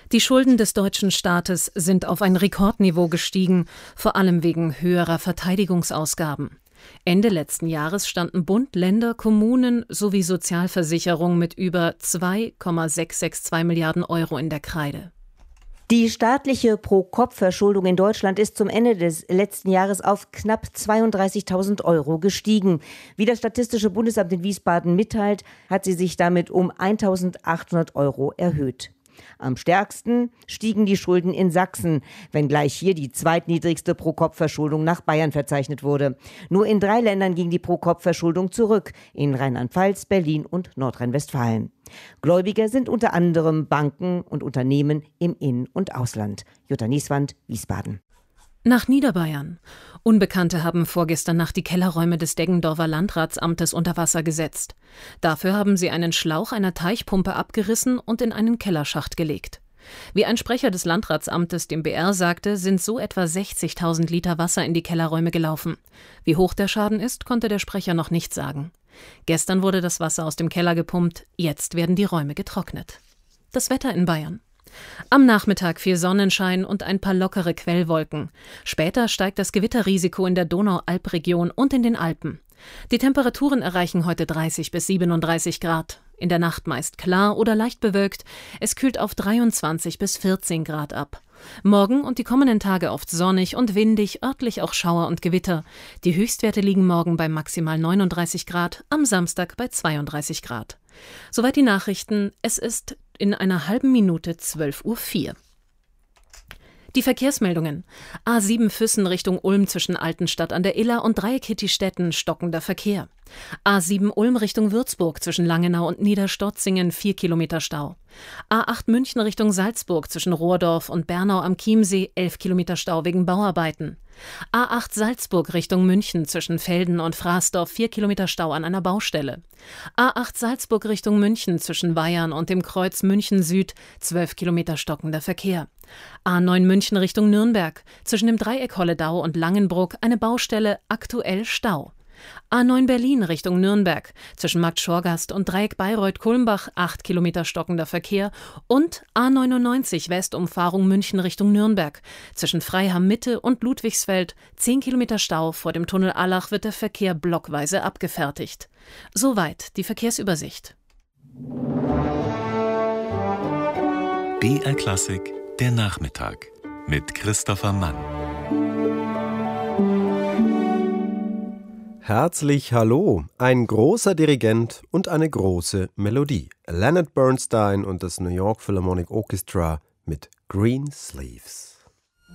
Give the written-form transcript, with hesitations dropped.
Die Schulden des deutschen Staates sind auf ein Rekordniveau gestiegen, vor allem wegen höherer Verteidigungsausgaben. Ende letzten Jahres standen Bund, Länder, Kommunen sowie Sozialversicherung mit über 2,662 Milliarden Euro in der Kreide. Die staatliche Pro-Kopf-Verschuldung in Deutschland ist zum Ende des letzten Jahres auf knapp 32.000 Euro gestiegen. Wie das Statistische Bundesamt in Wiesbaden mitteilt, hat sie sich damit um 1.800 Euro erhöht. Am stärksten stiegen die Schulden in Sachsen, wenngleich hier die zweitniedrigste Pro-Kopf-Verschuldung nach Bayern verzeichnet wurde. Nur in 3 Ländern ging die Pro-Kopf-Verschuldung zurück, in Rheinland-Pfalz, Berlin und Nordrhein-Westfalen. Gläubiger sind unter anderem Banken und Unternehmen im In- und Ausland. Jutta Nieswand, Wiesbaden. Nach Niederbayern. Unbekannte haben vorgestern Nacht die Kellerräume des Deggendorfer Landratsamtes unter Wasser gesetzt. Dafür haben sie einen Schlauch einer Teichpumpe abgerissen und in einen Kellerschacht gelegt. Wie ein Sprecher des Landratsamtes dem BR sagte, sind so etwa 60.000 Liter Wasser in die Kellerräume gelaufen. Wie hoch der Schaden ist, konnte der Sprecher noch nicht sagen. Gestern wurde das Wasser aus dem Keller gepumpt, jetzt werden die Räume getrocknet. Das Wetter in Bayern. Am Nachmittag viel Sonnenschein und ein paar lockere Quellwolken. Später steigt das Gewitterrisiko in der Donau-Alp-Region und in den Alpen. Die Temperaturen erreichen heute 30 bis 37 Grad. In der Nacht meist klar oder leicht bewölkt. Es kühlt auf 23 bis 14 Grad ab. Morgen und die kommenden Tage oft sonnig und windig, örtlich auch Schauer und Gewitter. Die Höchstwerte liegen morgen bei maximal 39 Grad, am Samstag bei 32 Grad. Soweit die Nachrichten. Es ist in einer halben Minute 12:04 Uhr. Die Verkehrsmeldungen. A7 Füssen Richtung Ulm zwischen Altenstadt an der Iller und Dreieck-Hittistetten stockender Verkehr. A7 Ulm Richtung Würzburg zwischen Langenau und Niederstotzingen 4 Kilometer Stau. A8 München Richtung Salzburg zwischen Rohrdorf und Bernau am Chiemsee 11 Kilometer Stau wegen Bauarbeiten. A8 Salzburg Richtung München zwischen Velden und Fraßdorf 4 Kilometer Stau an einer Baustelle. A8 Salzburg Richtung München zwischen Weyarn und dem Kreuz München Süd 12 Kilometer stockender Verkehr. A9 München Richtung Nürnberg zwischen dem Dreieck Holledau und Langenbruck eine Baustelle, aktuell Stau. A9 Berlin Richtung Nürnberg zwischen Markt Schorgast und Dreieck Bayreuth-Kulmbach 8 Kilometer stockender Verkehr und A99 Westumfahrung München Richtung Nürnberg zwischen Freiham Mitte und Ludwigsfeld 10 Kilometer Stau, vor dem Tunnel Allach wird der Verkehr blockweise abgefertigt. Soweit die Verkehrsübersicht. BR Klassik, der Nachmittag mit Christopher Mann. Herzlich hallo, ein großer Dirigent und eine große Melodie. Leonard Bernstein und das New York Philharmonic Orchestra mit Green Sleeves.